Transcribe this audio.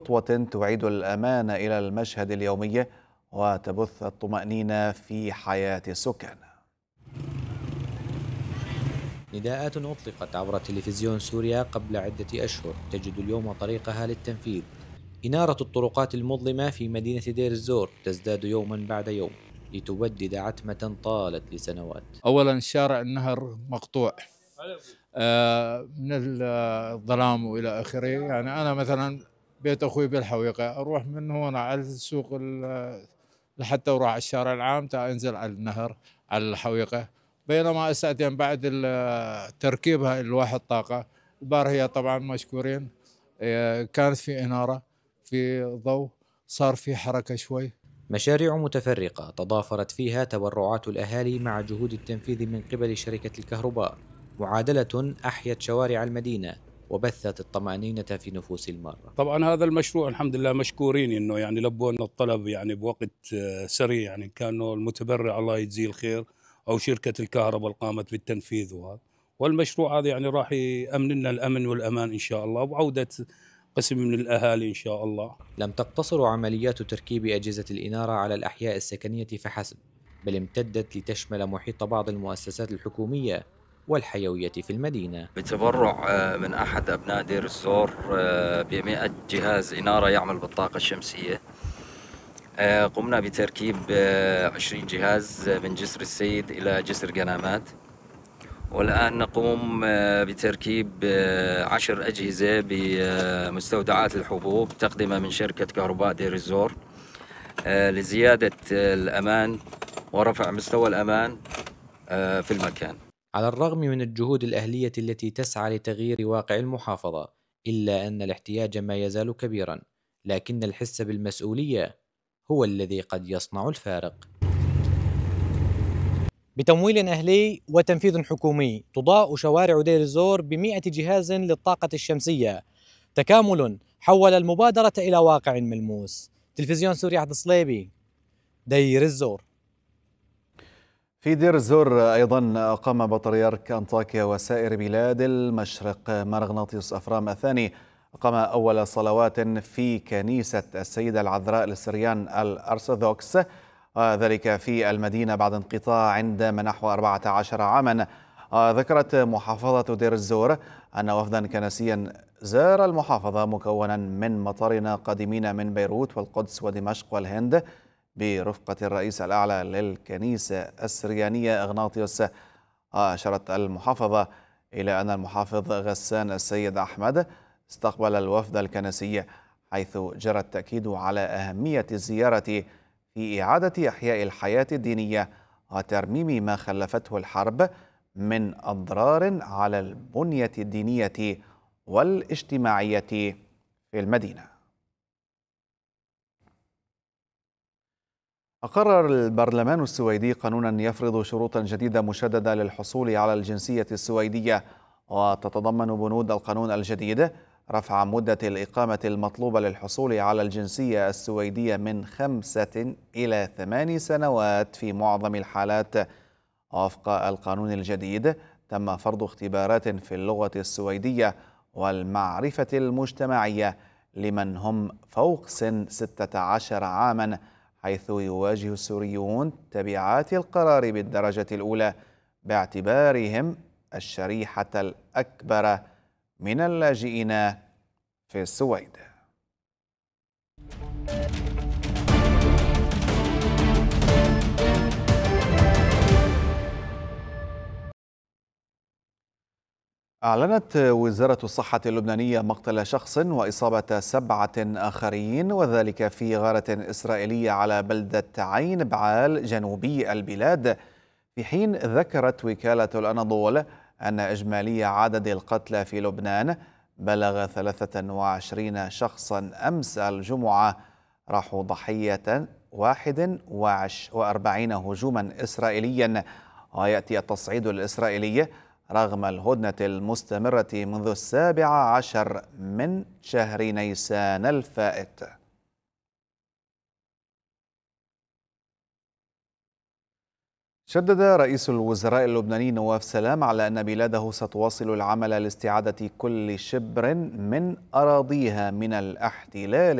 خطوة تعيد الأمان إلى المشهد اليومي وتبث الطمأنينة في حياة السكان. نداءات أطلقت عبر تلفزيون سوريا قبل عدة أشهر تجد اليوم طريقها للتنفيذ. إنارة الطرقات المظلمة في مدينة دير الزور تزداد يوما بعد يوم لتبدد عتمة طالت لسنوات. أولا شارع النهر مقطوع من الظلام وإلى آخره. يعني أنا مثلا بيت أخوي بالحويقة، أروح من هنا على السوق لحتى أروح على الشارع العام أنزل على النهر على الحويقة. بينما ساعتين بعد تركيبها الواحد طاقة البارحة طبعا مشكورين. كانت في إنارة، في ضوء، صار في حركة شوي. مشاريع متفرقة تضافرت فيها تبرعات الأهالي مع جهود التنفيذ من قبل شركة الكهرباء، معادلة أحيت شوارع المدينة وبثت الطمأنينة في نفوس المارة. طبعا هذا المشروع الحمد لله مشكورين انه يعني لبوا لنا الطلب يعني بوقت سريع، يعني كانوا المتبرع الله يجزيه الخير او شركه الكهرباء اللي قامت بالتنفيذ وهذا. والمشروع هذا يعني راح يامن لنا الامن والامان ان شاء الله، وعوده قسم من الاهالي ان شاء الله. لم تقتصر عمليات تركيب أجهزة الإنارة على الأحياء السكنية فحسب، بل امتدت لتشمل محيط بعض المؤسسات الحكومية والحيوية في المدينة. بتبرع من أحد أبناء دير الزور ب100 جهاز إنارة يعمل بالطاقة الشمسية. قمنا بتركيب 20 جهاز من جسر السيد إلى جسر قنامات، والآن نقوم بتركيب 10 أجهزة بمستودعات الحبوب تقدمها من شركة كهرباء دير الزور لزيادة الأمان ورفع مستوى الأمان في المكان. على الرغم من الجهود الأهلية التي تسعى لتغيير واقع المحافظة، إلا أن الاحتياج ما يزال كبيرا، لكن الحس بالمسؤولية هو الذي قد يصنع الفارق. بتمويل أهلي وتنفيذ حكومي تضاء شوارع دير الزور ب100 جهاز للطاقة الشمسية. تكامل حول المبادرة إلى واقع ملموس. تلفزيون سوريا عبد الصليبي، دير الزور. في دير الزور أيضا قام بطريرك أنطاكيا وسائر بلاد المشرق مغناطيس أفرام الثاني أقام أول صلوات في كنيسة السيدة العذراء للسريان الأرثوذكس، ذلك في المدينة بعد انقطاع عندما نحو 14 عاما. ذكرت محافظة دير الزور أن وفدا كنسيا زار المحافظة مكونا من مطارنا قادمين من بيروت والقدس ودمشق والهند برفقة الرئيس الأعلى للكنيسة السريانية إغناطيوس. أشارت المحافظة إلى أن المحافظ غسان السيد أحمد استقبل الوفد الكنسي، حيث جرى التأكيد على أهمية الزيارة في إعادة إحياء الحياة الدينية وترميم ما خلفته الحرب من أضرار على البنية الدينية والاجتماعية في المدينة. أقرر البرلمان السويدي قانونا يفرض شروطا جديدة مشددة للحصول على الجنسية السويدية، وتتضمن بنود القانون الجديد رفع مدة الإقامة المطلوبة للحصول على الجنسية السويدية من 5 إلى 8 سنوات في معظم الحالات. وفق القانون الجديد تم فرض اختبارات في اللغة السويدية والمعرفة المجتمعية لمن هم فوق سن 16 عاما، حيث يواجه السوريون تبعات القرار بالدرجة الأولى باعتبارهم الشريحة الأكبر من اللاجئين في السويد. أعلنت وزارة الصحة اللبنانية مقتل شخص وإصابة 7 آخرين، وذلك في غارة إسرائيلية على بلدة عين بعال جنوبي البلاد، في حين ذكرت وكالة الأناضول أن إجمالي عدد القتلى في لبنان بلغ 23 شخصا أمس الجمعة، راحوا ضحية 41 هجوما إسرائيليا. ويأتي التصعيد الإسرائيلي رغم الهدنة المستمرة منذ 17 من شهر نيسان الفائت. شدد رئيس الوزراء اللبناني نواف سلام على أن بلاده ستواصل العمل لاستعادة كل شبر من أراضيها من الاحتلال